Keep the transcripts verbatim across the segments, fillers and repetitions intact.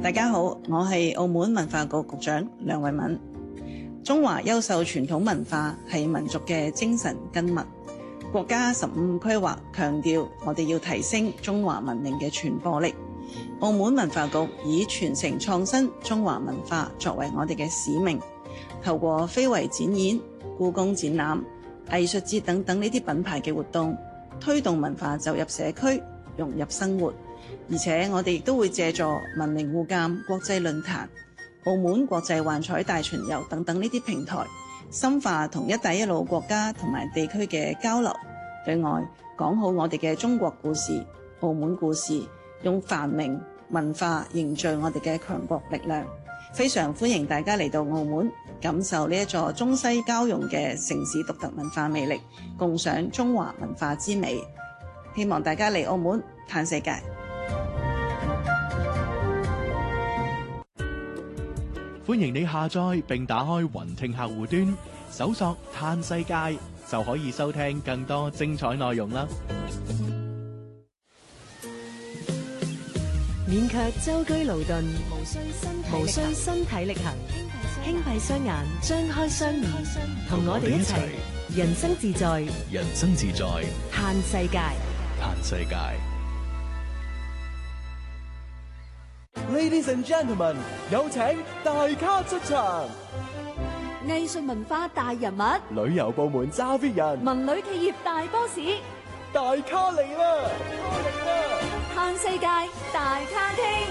大家好，我係澳門文化局局長梁慧敏。中華優秀傳統文化係民族嘅精神根脈。國家十五規劃強調，我哋要提升中華文明嘅傳播力。澳門文化局以傳承創新中華文化作為我哋嘅使命，透過非遺展演、故宮展覽、藝術節等等呢啲品牌嘅活動，推動文化走入社區，融入生活。而且我哋亦都會借助文明互鑒國際論壇、澳門國際幻彩大巡遊等等呢啲平台，深化同一帶一路國家同埋地區嘅交流。對外講好我哋嘅中國故事、澳門故事，用繁榮文化凝聚我哋嘅強國力量。非常歡迎大家嚟到澳門，感受呢一座中西交融嘅城市獨特文化魅力，共賞中華文化之美。希望大家嚟澳門嘆世界。 歡迎你下載並打開雲聽客戶端，搜索嘆世界就可以收聽更多精彩內容啦。 免卻舟車勞頓，無需身無需身體力行，輕閉雙眼，張開雙耳，同我哋一齊人生自在， 人生自在， 嘆世界， 嘆世界。 Ladies and gentlemen， 有請大咖出場。 藝術文化大人物， 旅遊部門揸 fit 人， 文旅企業大 boss， 大咖嚟啦！大咖嚟啦！ 嘆世界大咖傾。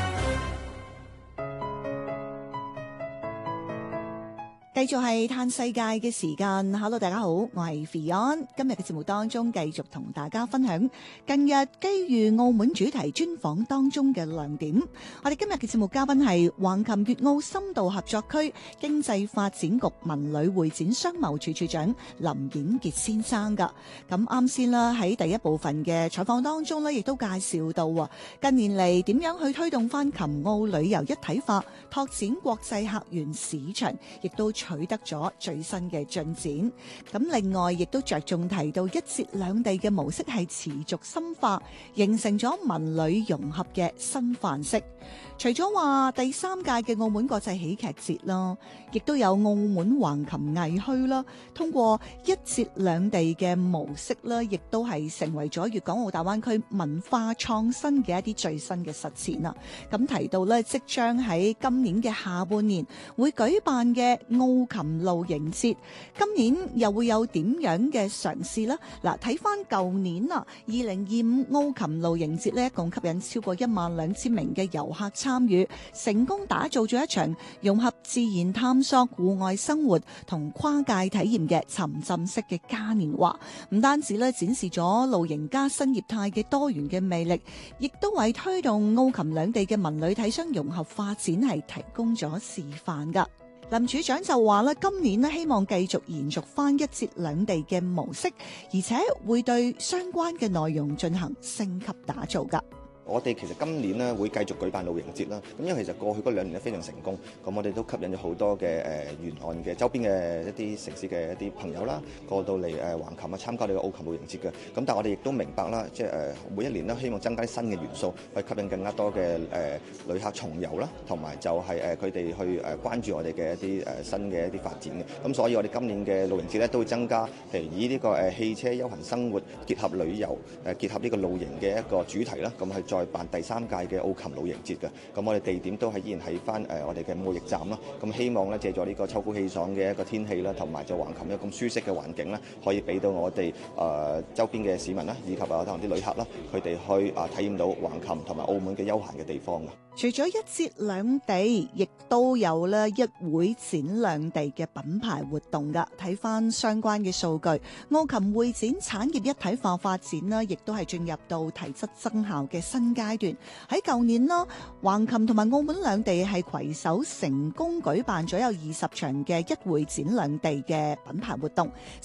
繼續係嘆世界嘅時間 ，Hello， 大家好，我係 Fion。今日嘅節目當中，繼續同大家分享近日基於澳門主題專訪當中嘅亮點。我哋今日嘅節目嘉賓係橫琴粵澳深度合作區經濟發展局文旅會展商貿處處長林演傑先生噶。咁啱先啦，喺第一部分嘅採訪當中呢，亦都介紹到啊，近年嚟點樣去推動翻琴澳旅遊一體化，拓展國際客源市場，亦都取得咗最新嘅進展。咁另外亦都着重提到一節兩地嘅模式係持續深化，形成咗文旅融合嘅新範式。除咗話第三屆嘅澳門國際喜劇節啦，亦都有澳門橫琴藝墟啦，通過一節兩地嘅模式啦，亦都係成為咗粵港澳大灣區文化創新嘅一啲最新嘅實踐啦。咁提到咧，即將喺今年嘅下半年會舉辦嘅澳琴露營節，今年又會有點樣嘅嘗試呢？嗱，睇翻舊年啊，二零二五澳琴露營節呢，一共吸引超過一萬兩千名嘅遊客參與，成功打造咗一場融合自然探索、戶外生活同跨界體驗嘅沉浸式嘅嘉年華。唔單止咧展示咗露營加新業態嘅多元嘅魅力，亦都為推動澳琴兩地嘅文旅體商融合發展係提供咗示範噶。林處長就話咧，今年咧希望繼續延續翻一節兩地嘅模式，而且會對相關嘅內容進行升級打造噶。 我哋其實今年咧會繼續舉辦露營節啦，咁因為其實過去嗰兩年咧非常成功，咁我哋都吸引咗好多嘅誒沿岸嘅周邊嘅一啲城市嘅一啲朋友啦，過到嚟誒橫琴啊參加呢個澳琴露營節嘅。咁但係我哋亦都明白啦，即係誒每一年咧希望增加啲新嘅元素，去吸引更加多嘅誒旅客重遊啦，同埋就係誒佢哋去誒關注我哋嘅一啲誒新嘅一啲發展嘅。咁所以我哋今年嘅露營節咧都會增加，譬如以呢個誒汽車休閒生活結合旅遊誒結合呢個露營嘅一個主題啦，咁去再辦第三屆嘅澳琴露營節嘅，咁我哋地點都係依然喺翻誒我哋嘅貿易站啦，咁希望咧借助呢個秋高氣爽嘅一個天氣啦，同埋就橫琴一個咁舒適嘅環境咧，可以俾到我哋誒、呃、周邊嘅市民啦，以及啊可能啲旅客啦，佢哋去啊體驗到橫琴同埋澳門嘅休閒嘅地方嘅。 除咗一節兩地，亦都有咧一會展兩地嘅品牌活動噶。睇翻相關嘅數據，澳琴會展產業一體化發展啦，亦都係進入到提質增效嘅新階段。喺舊年啦，橫琴同埋澳門兩地係攜手成功舉辦咗有二十場嘅一會展兩地嘅品牌活動。